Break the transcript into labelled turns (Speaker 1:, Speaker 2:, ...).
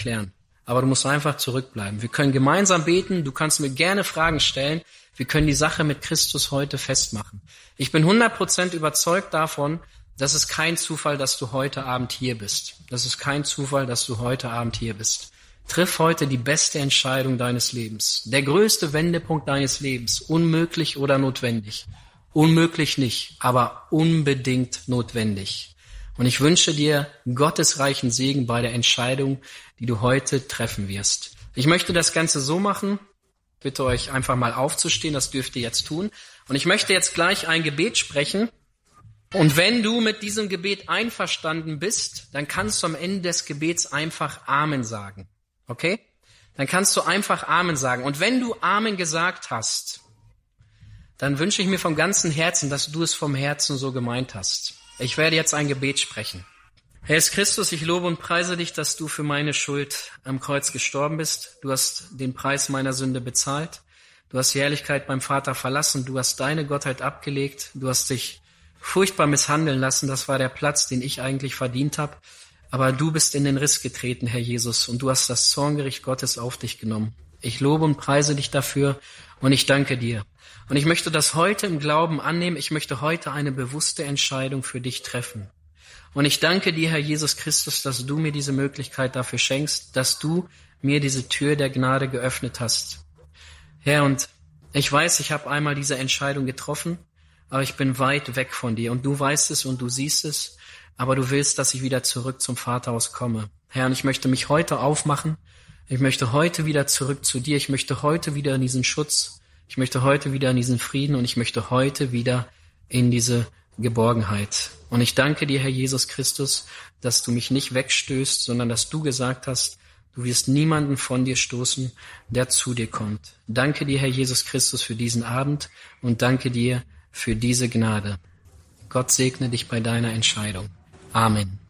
Speaker 1: erklären. Aber du musst einfach zurückbleiben. Wir können gemeinsam beten, du kannst mir gerne Fragen stellen. Wir können die Sache mit Christus heute festmachen. Ich bin 100% überzeugt davon, das ist kein Zufall, dass du heute Abend hier bist. Das ist kein Zufall, dass du heute Abend hier bist. Triff heute die beste Entscheidung deines Lebens. Der größte Wendepunkt deines Lebens. Unmöglich oder notwendig. Unmöglich nicht, aber unbedingt notwendig. Und ich wünsche dir gottesreichen Segen bei der Entscheidung, die du heute treffen wirst. Ich möchte das Ganze so machen. Ich bitte euch einfach mal aufzustehen, das dürft ihr jetzt tun. Und ich möchte jetzt gleich ein Gebet sprechen. Und wenn du mit diesem Gebet einverstanden bist, dann kannst du am Ende des Gebets einfach Amen sagen. Okay? Dann kannst du einfach Amen sagen. Und wenn du Amen gesagt hast, dann wünsche ich mir vom ganzen Herzen, dass du es vom Herzen so gemeint hast. Ich werde jetzt ein Gebet sprechen. Herr Jesus Christus, ich lobe und preise dich, dass du für meine Schuld am Kreuz gestorben bist. Du hast den Preis meiner Sünde bezahlt. Du hast die Herrlichkeit beim Vater verlassen. Du hast deine Gottheit abgelegt. Du hast dich furchtbar misshandeln lassen. Das war der Platz, den ich eigentlich verdient habe. Aber du bist in den Riss getreten, Herr Jesus, und du hast das Zorngericht Gottes auf dich genommen. Ich lobe und preise dich dafür und ich danke dir. Und ich möchte das heute im Glauben annehmen. Ich möchte heute eine bewusste Entscheidung für dich treffen. Und ich danke dir, Herr Jesus Christus, dass du mir diese Möglichkeit dafür schenkst, dass du mir diese Tür der Gnade geöffnet hast. Herr, und ich weiß, ich habe einmal diese Entscheidung getroffen, aber ich bin weit weg von dir und du weißt es und du siehst es, aber du willst, dass ich wieder zurück zum Vaterhaus komme. Herr, und ich möchte mich heute aufmachen. Ich möchte heute wieder zurück zu dir. Ich möchte heute wieder in diesen Schutz. Ich möchte heute wieder in diesen Frieden und ich möchte heute wieder in diese Geborgenheit. Und ich danke dir, Herr Jesus Christus, dass du mich nicht wegstößt, sondern dass du gesagt hast, du wirst niemanden von dir stoßen, der zu dir kommt. Danke dir, Herr Jesus Christus, für diesen Abend und danke dir für diese Gnade. Gott segne dich bei deiner Entscheidung. Amen.